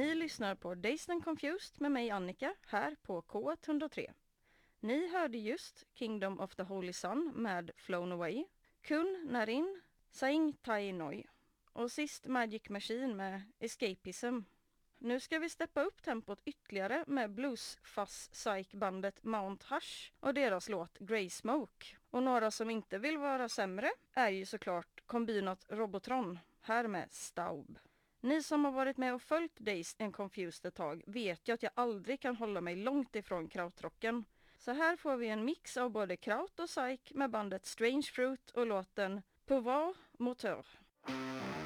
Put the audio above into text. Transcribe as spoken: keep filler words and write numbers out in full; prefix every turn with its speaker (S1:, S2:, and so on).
S1: Ni lyssnar på Dazed and Confused med mig Annika här på K ett noll tre. Ni hörde just Kingdom of the Holy Sun med Flown Away, Kun Narin, Saing Tai Noi och sist Magic Machine med Escapism. Nu ska vi steppa upp tempot ytterligare med blues-fuzz-psych-bandet Mount Hush och deras låt Grey Smoke. Och några som inte vill vara sämre är ju såklart kombinat Robotron, här med Staub. Ni som har varit med och följt Dazed and Confused ett tag vet ju att jag aldrig kan hålla mig långt ifrån krautrocken. Så här får vi en mix av både kraut och psych med bandet Strange Fruit och låten Pouvoir Moteur.